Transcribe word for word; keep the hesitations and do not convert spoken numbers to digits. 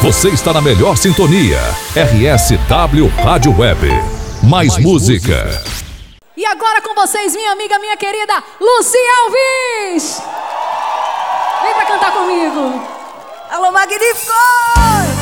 Você está na melhor sintonia. R S W Rádio Web. Mais, Mais música. música. E agora com vocês, minha amiga, minha querida Lucy Alves. Vem pra cantar comigo. Alô, magníficos!